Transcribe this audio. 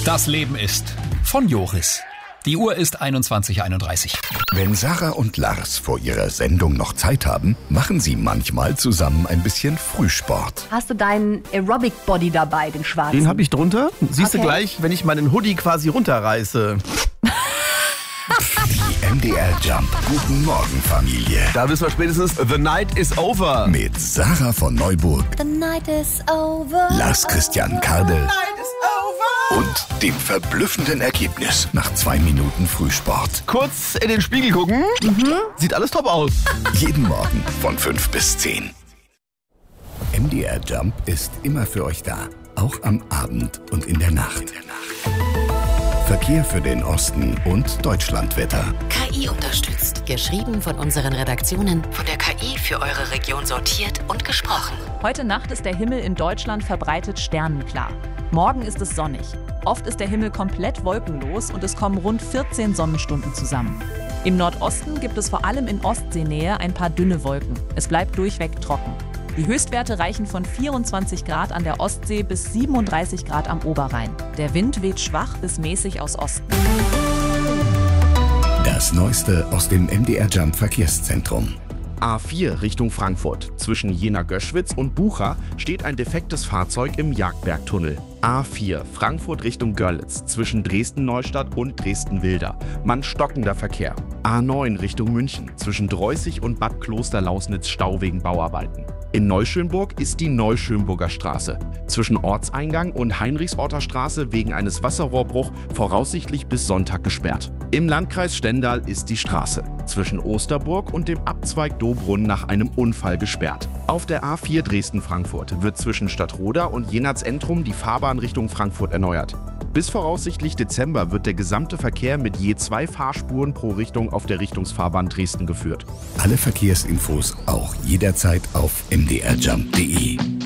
Das Leben ist von Joris. Die Uhr ist 21:31. Wenn Sarah und Lars vor ihrer Sendung noch Zeit haben, machen sie manchmal zusammen ein bisschen Frühsport. Hast du deinen Aerobic-Body dabei, den schwarzen? Den habe ich drunter. Siehst du Okay. gleich, wenn ich meinen Hoodie quasi runterreiße. Die MDR Jump Guten Morgen Familie. Da wissen wir spätestens, the night is over. Mit Sarah von Neuburg, The night is over. Lars Christian Kardel und dem verblüffenden Ergebnis nach 2 Minuten Frühsport. Kurz in den Spiegel gucken. Sieht alles top aus. Jeden Morgen von 5 bis 10. MDR Jump ist immer für euch da. Auch am Abend und in der Nacht. Verkehr für den Osten und Deutschlandwetter. KI unterstützt. Geschrieben von unseren Redaktionen, von der KI für eure Region sortiert und gesprochen. Heute Nacht ist der Himmel in Deutschland verbreitet sternenklar. Morgen ist es sonnig. Oft ist der Himmel komplett wolkenlos und es kommen rund 14 Sonnenstunden zusammen. Im Nordosten gibt es vor allem in Ostseenähe ein paar dünne Wolken. Es bleibt durchweg trocken. Die Höchstwerte reichen von 24 Grad an der Ostsee bis 37 Grad am Oberrhein. Der Wind weht schwach bis mäßig aus Osten. Das Neueste aus dem MDR Jump Verkehrszentrum. A4 Richtung Frankfurt. Zwischen Jena-Göschwitz und Bucha steht ein defektes Fahrzeug im Jagdbergtunnel. A4 Frankfurt Richtung Görlitz. Zwischen Dresden-Neustadt und Dresden-Wilder. Stockender Verkehr. A9 Richtung München. Zwischen Dreußig und Bad Klosterlausnitz Stau wegen Bauarbeiten. In Neuschönburg ist die Neuschönburger Straße. Zwischen Ortseingang und Heinrichsorter Straße wegen eines Wasserrohrbruchs voraussichtlich bis Sonntag gesperrt. Im Landkreis Stendal ist die Straße zwischen Osterburg und dem Abzweig Dobrunn nach einem Unfall gesperrt. Auf der A4 Dresden-Frankfurt wird zwischen Stadtroda und Jenatz-Entrum die Fahrbahn Richtung Frankfurt erneuert. Bis voraussichtlich Dezember wird der gesamte Verkehr mit je 2 Fahrspuren pro Richtung auf der Richtungsfahrbahn Dresden geführt. Alle Verkehrsinfos auch jederzeit auf mdrjump.de.